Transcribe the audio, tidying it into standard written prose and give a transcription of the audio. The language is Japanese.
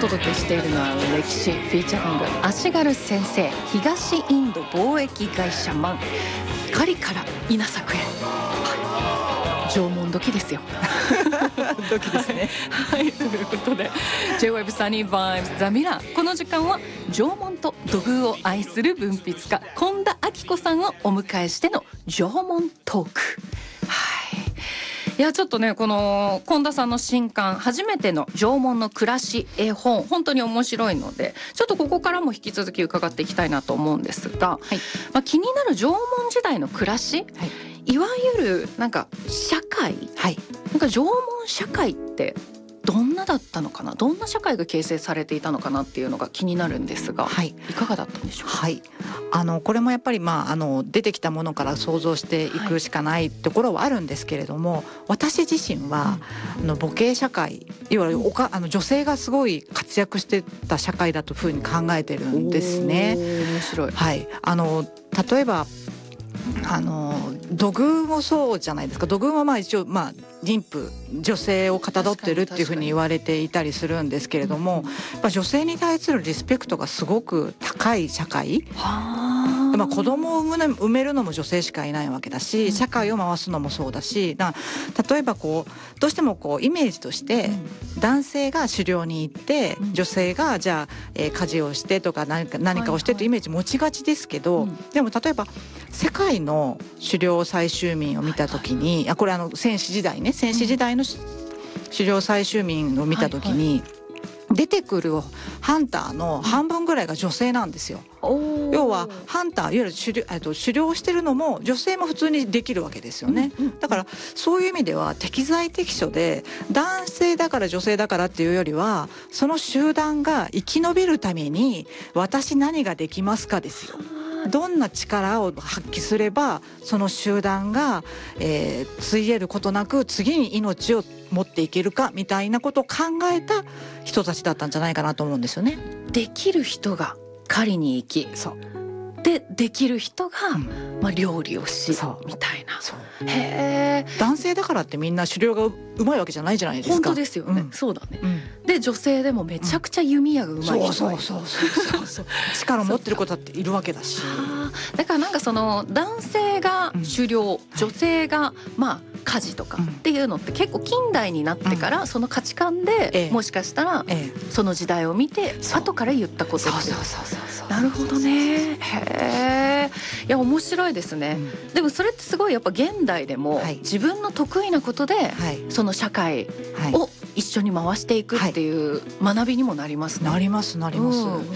届けしているのは歴史フィーチャリング足軽先生、東インド貿易会社マン、狩りから稲作へ、縄文時ですよ時ですねはい、ということで J-Web サニーバイブスザミラー、この時間は縄文と土偶を愛する文筆家近田明子さんをお迎えしての縄文トーク。いやちょっとね、この近田さんの新刊初めての縄文の暮らし絵本、本当に面白いのでちょっとここからも引き続き伺っていきたいなと思うんですが、気になる縄文時代の暮らし、いわゆるなんか社会、なんか縄文社会ってどんなだったのかな、どんな社会が形成されていたのかなっていうのが気になるんですが、いかがだったんでしょうか。 これもやっぱり、出てきたものから想像していくしかないところはあるんですけれども、私自身は、母系社会、いわゆる女性がすごい活躍してた社会だというふうに考えてるんですね。 面白い。 例えば土偶もそうじゃないですか。土偶は一応妊婦、女性をかたどってるっていうふうに言われていたりするんですけれども、やっぱ女性に対するリスペクトがすごく高い社会。子供を産めるのも女性しかいないわけだし、社会を回すのもそうだし、例えばどうしてもイメージとして男性が狩猟に行って女性がじゃあ家事をしてとか何かをしてというイメージ持ちがちですけど、でも例えば世界の狩猟採集民を見た時に、これ戦史時代ね、戦史時代の狩猟採集民を見た時に、出てくるハンターの半分ぐらいが女性なんですよ。要はハンター、いわゆる狩猟してるのも女性も普通にできるわけですよね。だからそういう意味では適材適所で、男性だから女性だからっていうよりは、その集団が生き延びるために私何ができますかですよ。どんな力を発揮すればその集団が、ついえることなく次に命を持っていけるかみたいなことを考えた人たちだったんじゃないかなと思うんですよね。 できる人が狩りに行き、できる人が、料理をしみたいな。 男性だからってみんな狩猟がうまいわけじゃないじゃないですか。 本当ですよね。そうだね。で女性でもめちゃくちゃ弓矢がうまい人、 そう力を持ってる子だっているわけだし。 だからなんかその男性が狩猟、女性が家事とかっていうのって結構近代になってからその価値観で、もしかしたらその時代を見て後から言ったことですよ。なるほどね。いや面白いですね。でもそれってすごいやっぱ現代でも自分の得意なことでその社会を一緒に回していくっていう学びにもなりますね。 なります。